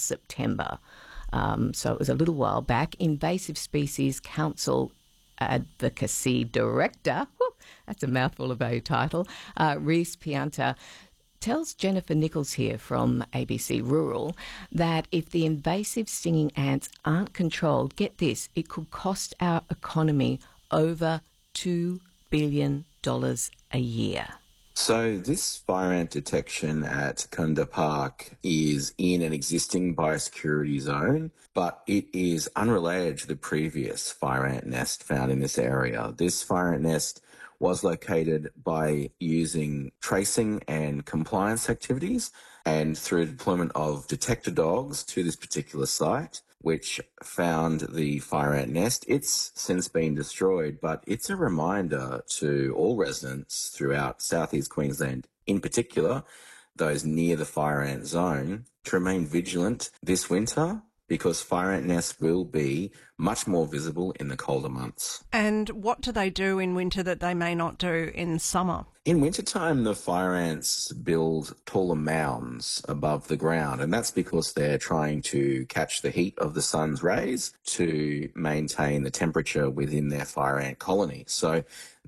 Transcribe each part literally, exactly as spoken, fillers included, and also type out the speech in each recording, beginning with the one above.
last September. Um, so it was a little while back. Invasive Species Council Advocacy Director, whew, that's a mouthful of a title, uh, Reese Pianta, tells Jennifer Nichols here from A B C Rural that if the invasive stinging ants aren't controlled, get this, it could cost our economy over two billion dollars a year. So this fire ant detection at Kunda Park is in an existing biosecurity zone, but it is unrelated to the previous fire ant nest found in this area. This fire ant nest was located by using tracing and compliance activities and through the deployment of detector dogs to this particular site, which found the fire ant nest. It's since been destroyed, but it's a reminder to all residents throughout southeast Queensland, in particular those near the fire ant zone, to remain vigilant this winter because fire ant nests will be much more visible in the colder months. And what do they do in winter that they may not do in summer? In wintertime, the fire ants build taller mounds above the ground, and that's because they're trying to catch the heat of the sun's rays to maintain the temperature within their fire ant colony. So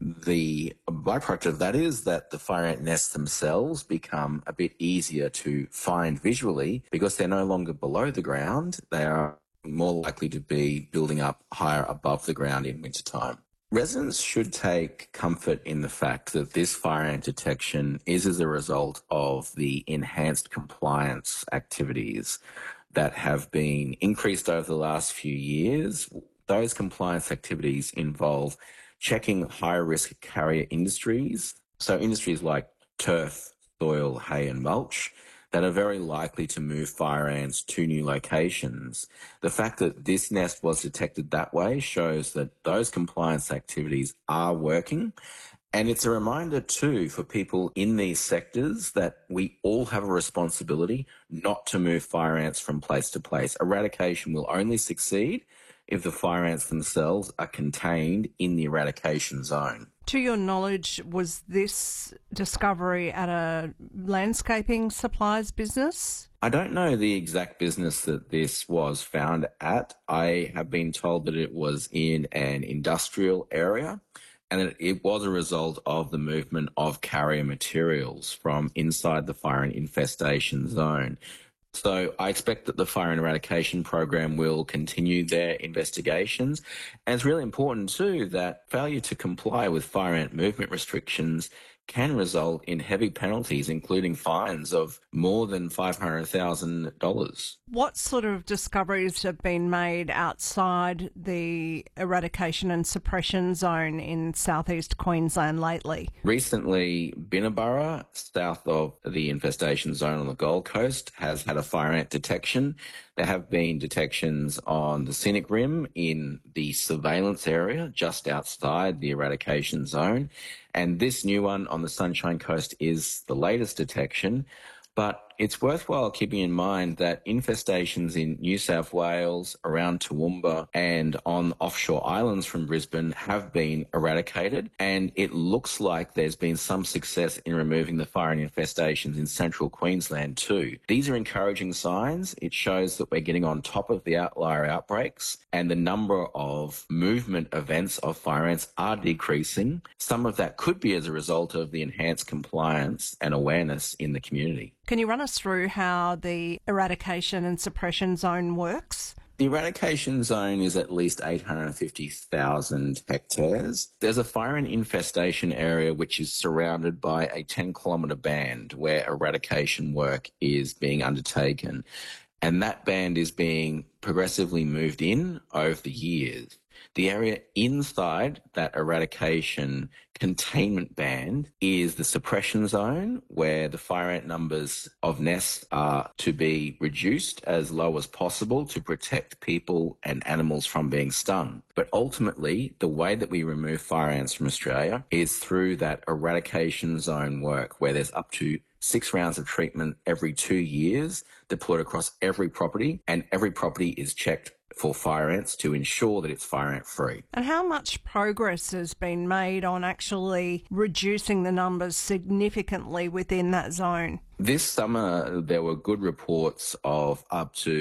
the byproduct of that is that the fire ant nests themselves become a bit easier to find visually because they're no longer below the ground. They are more likely to be building up higher above the ground in wintertime. Residents should take comfort in the fact that this fire ant detection is as a result of the enhanced compliance activities that have been increased over the last few years. Those compliance activities involve checking high-risk carrier industries, so industries like turf, soil, hay and mulch, that are very likely to move fire ants to new locations. The fact that this nest was detected that way shows that those compliance activities are working. And it's a reminder too for people in these sectors that we all have a responsibility not to move fire ants from place to place. Eradication will only succeed if the fire ants themselves are contained in the eradication zone. To your knowledge, was this discovery at a landscaping supplies business? I don't know the exact business that this was found at. I have been told that it was in an industrial area and that it was a result of the movement of carrier materials from inside the fire and infestation zone. So I expect that the Fire and Eradication Program will continue their investigations. And it's really important too that failure to comply with fire ant movement restrictions can result in heavy penalties, including fines of more than five hundred thousand dollars. What sort of discoveries have been made outside the eradication and suppression zone in southeast Queensland lately? Recently, Binnaburra, south of the infestation zone on the Gold Coast, has had a fire ant detection. There have been detections on the Scenic Rim in the surveillance area just outside the eradication zone. And this new one on the Sunshine Coast is the latest detection. But it's worthwhile keeping in mind that infestations in New South Wales, around Toowoomba and on offshore islands from Brisbane have been eradicated, and it looks like there's been some success in removing the fire and infestations in central Queensland too. These are encouraging signs. It shows that we're getting on top of the outlier outbreaks and the number of movement events of fire ants are decreasing. Some of that could be as a result of the enhanced compliance and awareness in the community. Can you run us through how the eradication and suppression zone works? The eradication zone is at least eight hundred fifty thousand hectares. There's a fire and infestation area which is surrounded by a ten kilometre band where eradication work is being undertaken. And that band is being progressively moved in over the years. The area inside that eradication containment band is the suppression zone, where the fire ant numbers of nests are to be reduced as low as possible to protect people and animals from being stung. But ultimately, the way that we remove fire ants from Australia is through that eradication zone work, where there's up to six rounds of treatment every two years deployed across every property, and every property is checked for fire ants to ensure that it's fire ant free. And how much progress has been made on actually reducing the numbers significantly within that zone? This summer, there were good reports of up to